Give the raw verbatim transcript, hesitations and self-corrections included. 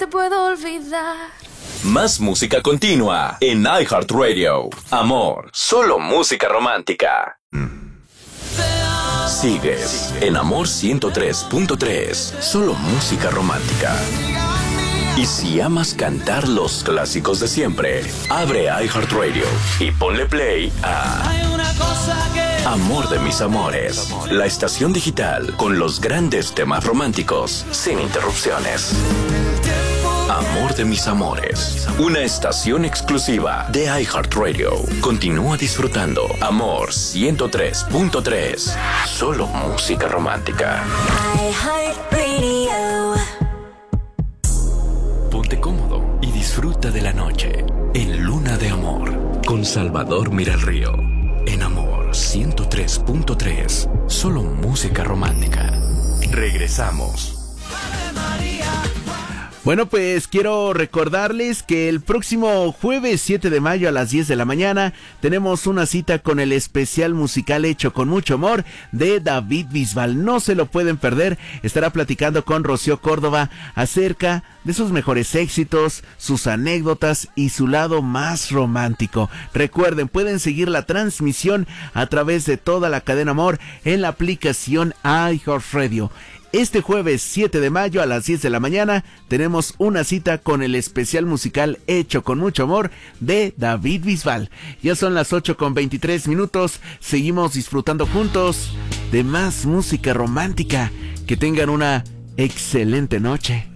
te puedo olvidar. Más música continua en iHeartRadio. Amor, solo música romántica. Sigues en Amor ciento tres punto tres, solo música romántica. Y si amas cantar los clásicos de siempre, abre iHeartRadio y ponle play a Amor de mis amores, la estación digital con los grandes temas románticos sin interrupciones. Amor de mis amores, una estación exclusiva de iHeartRadio. Continúa disfrutando Amor ciento tres punto tres, solo música romántica. iHeartRadio. Ponte cómodo y disfruta de la noche en Luna de Amor con Salvador Miralrío. En Amor ciento tres punto tres, solo música romántica. Regresamos. Bueno, pues quiero recordarles que el próximo jueves siete de mayo a las diez de la mañana tenemos una cita con el especial musical hecho con mucho amor de David Bisbal. No se lo pueden perder. Estará platicando con Rocío Córdoba acerca de sus mejores éxitos, sus anécdotas y su lado más romántico. Recuerden, pueden seguir la transmisión a través de toda la cadena Amor en la aplicación iHeartRadio. Este jueves siete de mayo a las diez de la mañana tenemos una cita con el especial musical hecho con mucho amor de David Bisbal. Ya son las ocho con veintitrés minutos, seguimos disfrutando juntos de más música romántica. Que tengan una excelente noche.